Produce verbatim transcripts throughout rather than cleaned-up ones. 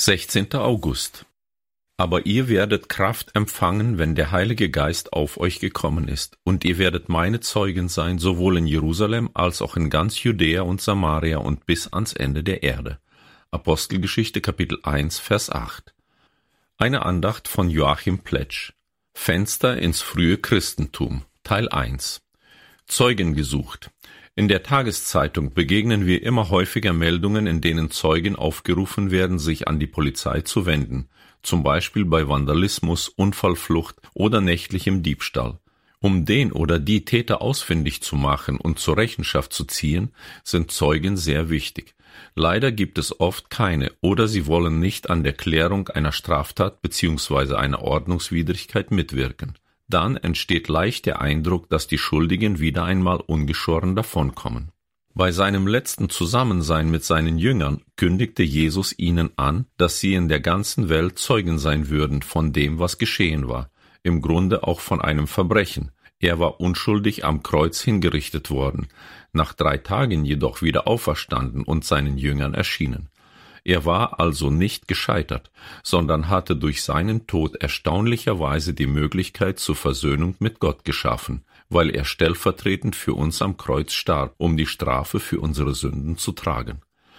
sechzehnter August. Aber ihr werdet Kraft empfangen, wenn der Heilige Geist auf euch gekommen ist, und ihr werdet meine Zeugen sein, sowohl in Jerusalem als auch in ganz Judäa und Samaria und bis ans Ende der Erde. Apostelgeschichte Kapitel eins, Vers acht. Eine Andacht von Joachim Pletsch. Fenster ins frühe Christentum, Teil eins. Zeugen gesucht. In der Tageszeitung begegnen wir immer häufiger Meldungen, in denen Zeugen aufgerufen werden, sich an die Polizei zu wenden, zum Beispiel bei Vandalismus, Unfallflucht oder nächtlichem Diebstahl. Um den oder die Täter ausfindig zu machen und zur Rechenschaft zu ziehen, sind Zeugen sehr wichtig. Leider gibt es oft keine oder sie wollen nicht an der Klärung einer Straftat bzw. einer Ordnungswidrigkeit mitwirken. Dann entsteht leicht der Eindruck, dass die Schuldigen wieder einmal ungeschoren davonkommen. Bei seinem letzten Zusammensein mit seinen Jüngern kündigte Jesus ihnen an, dass sie in der ganzen Welt Zeugen sein würden von dem, was geschehen war, im Grunde auch von einem Verbrechen. Er war unschuldig am Kreuz hingerichtet worden, nach drei Tagen jedoch wieder auferstanden und seinen Jüngern erschienen. Er war also nicht gescheitert, sondern hatte durch seinen Tod erstaunlicherweise die Möglichkeit zur Versöhnung mit Gott geschaffen, weil er stellvertretend für uns am Kreuz starb, um die Strafe für unsere Sünden zu tragen.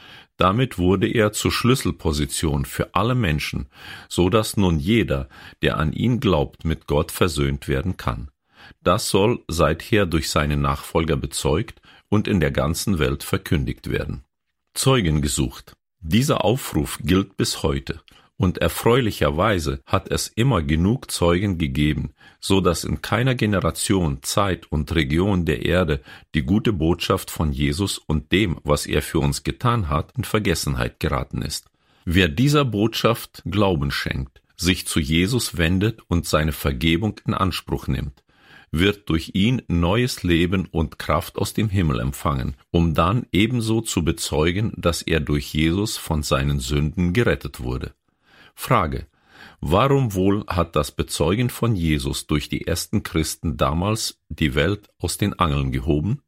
Damit wurde er zur Schlüsselposition für alle Menschen, so dass nun jeder, der an ihn glaubt, mit Gott versöhnt werden kann. Das soll seither durch seine Nachfolger bezeugt und in der ganzen Welt verkündigt werden. Zeugen gesucht. Dieser Aufruf gilt bis heute, und erfreulicherweise hat es immer genug Zeugen gegeben, so dass in keiner Generation, Zeit und Region der Erde die gute Botschaft von Jesus und dem, was er für uns getan hat, in Vergessenheit geraten ist. Wer dieser Botschaft Glauben schenkt, sich zu Jesus wendet und seine Vergebung in Anspruch nimmt, wird durch ihn neues Leben und Kraft aus dem Himmel empfangen, um dann ebenso zu bezeugen, dass er durch Jesus von seinen Sünden gerettet wurde. Frage: Warum wohl hat das Bezeugen von Jesus durch die ersten Christen damals die Welt aus den Angeln gehoben?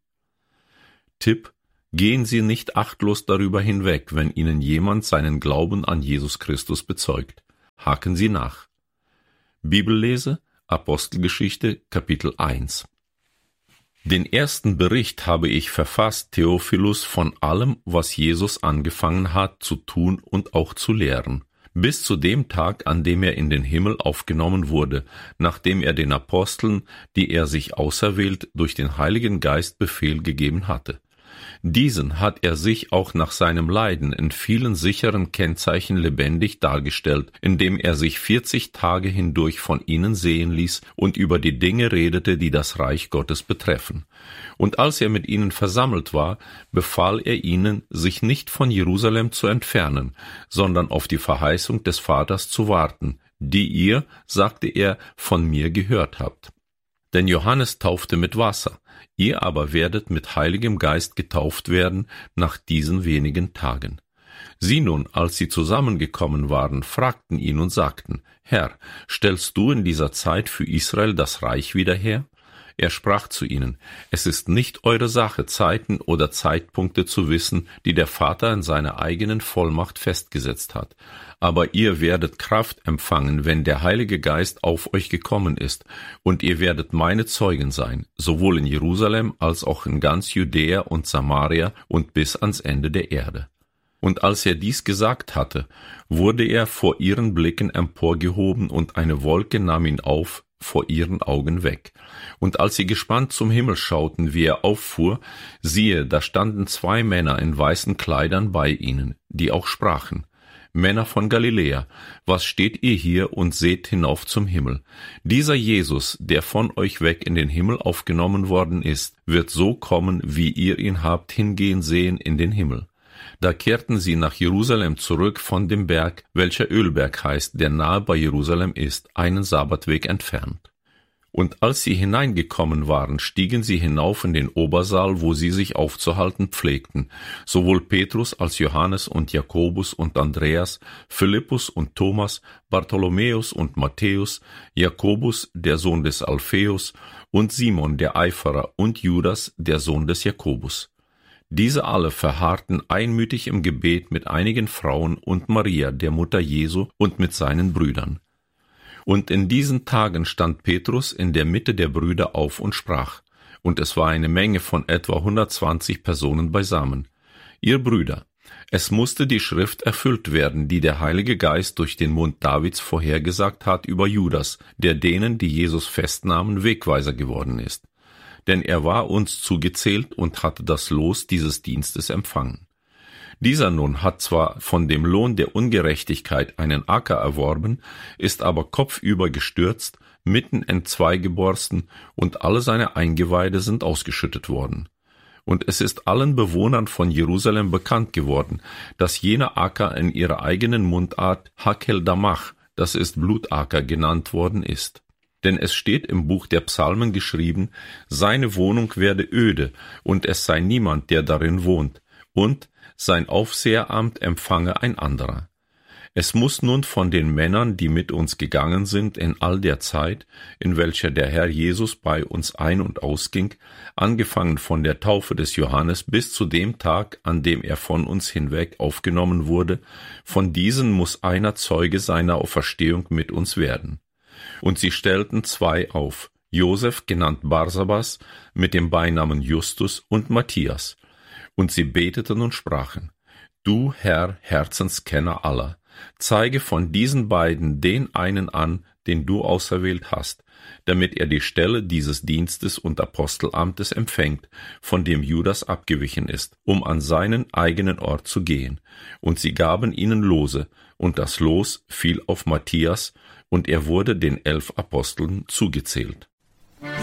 Tipp: Gehen Sie nicht achtlos darüber hinweg, wenn Ihnen jemand seinen Glauben an Jesus Christus bezeugt. Haken Sie nach. Bibellese Apostelgeschichte Kapitel eins. Den ersten Bericht habe ich verfasst, Theophilus, von allem, was Jesus angefangen hat zu tun und auch zu lehren, bis zu dem Tag, an dem er in den Himmel aufgenommen wurde, nachdem er den Aposteln, die er sich auserwählt, durch den Heiligen Geist Befehl gegeben hatte. Diesen hat er sich auch nach seinem Leiden in vielen sicheren Kennzeichen lebendig dargestellt, indem er sich vierzig Tage hindurch von ihnen sehen ließ und über die Dinge redete, die das Reich Gottes betreffen. Und als er mit ihnen versammelt war, befahl er ihnen, sich nicht von Jerusalem zu entfernen, sondern auf die Verheißung des Vaters zu warten, die ihr, sagte er, von mir gehört habt. Denn Johannes taufte mit Wasser, ihr aber werdet mit Heiligem Geist getauft werden nach diesen wenigen Tagen. Sie nun, als sie zusammengekommen waren, fragten ihn und sagten: Herr, stellst du in dieser Zeit für Israel das Reich wieder her? Er sprach zu ihnen: Es ist nicht eure Sache, Zeiten oder Zeitpunkte zu wissen, die der Vater in seiner eigenen Vollmacht festgesetzt hat. Aber ihr werdet Kraft empfangen, wenn der Heilige Geist auf euch gekommen ist, und ihr werdet meine Zeugen sein, sowohl in Jerusalem als auch in ganz Judäa und Samaria und bis ans Ende der Erde. Und als er dies gesagt hatte, wurde er vor ihren Blicken emporgehoben, und eine Wolke nahm ihn auf, vor ihren Augen weg. Und als sie gespannt zum Himmel schauten, wie er auffuhr, siehe, da standen zwei Männer in weißen Kleidern bei ihnen, die auch sprachen: Männer von Galiläa, was steht ihr hier und seht hinauf zum Himmel? Dieser Jesus, der von euch weg in den Himmel aufgenommen worden ist, wird so kommen, wie ihr ihn habt hingehen sehen in den Himmel. Da kehrten sie nach Jerusalem zurück von dem Berg, welcher Ölberg heißt, der nahe bei Jerusalem ist, einen Sabbatweg entfernt. Und als sie hineingekommen waren, stiegen sie hinauf in den Obersaal, wo sie sich aufzuhalten pflegten, sowohl Petrus als Johannes und Jakobus und Andreas, Philippus und Thomas, Bartholomäus und Matthäus, Jakobus, der Sohn des Alpheus, und Simon der Eiferer und Judas, der Sohn des Jakobus. Diese alle verharrten einmütig im Gebet mit einigen Frauen und Maria, der Mutter Jesu, und mit seinen Brüdern. Und in diesen Tagen stand Petrus in der Mitte der Brüder auf und sprach, und es war eine Menge von etwa hundertzwanzig Personen beisammen: Ihr Brüder, es musste die Schrift erfüllt werden, die der Heilige Geist durch den Mund Davids vorhergesagt hat über Judas, der denen, die Jesus festnahmen, Wegweiser geworden ist. Denn er war uns zugezählt und hatte das Los dieses Dienstes empfangen. Dieser nun hat zwar von dem Lohn der Ungerechtigkeit einen Acker erworben, ist aber kopfüber gestürzt, mitten entzwei geborsten, und alle seine Eingeweide sind ausgeschüttet worden. Und es ist allen Bewohnern von Jerusalem bekannt geworden, dass jener Acker in ihrer eigenen Mundart Hakel Damach, das ist Blutacker, genannt worden ist. Denn es steht im Buch der Psalmen geschrieben, seine Wohnung werde öde, und es sei niemand, der darin wohnt, und sein Aufseheramt empfange ein anderer. Es muss nun von den Männern, die mit uns gegangen sind in all der Zeit, in welcher der Herr Jesus bei uns ein- und ausging, angefangen von der Taufe des Johannes bis zu dem Tag, an dem er von uns hinweg aufgenommen wurde, von diesen muss einer Zeuge seiner Auferstehung mit uns werden. Und sie stellten zwei auf, Josef, genannt Barsabas, mit dem Beinamen Justus, und Matthias. Und sie beteten und sprachen: Du, Herr, Herzenskenner aller, zeige von diesen beiden den einen an, den du auserwählt hast, damit er die Stelle dieses Dienstes und Apostelamtes empfängt, von dem Judas abgewichen ist, um an seinen eigenen Ort zu gehen. Und sie gaben ihnen Lose, und das Los fiel auf Matthias, und er wurde den elf Aposteln zugezählt.